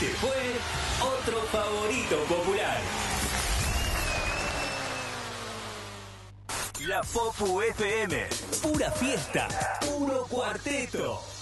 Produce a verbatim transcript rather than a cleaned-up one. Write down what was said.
Este fue otro favorito popular. La Popu F M. Pura fiesta. Puro cuarteto.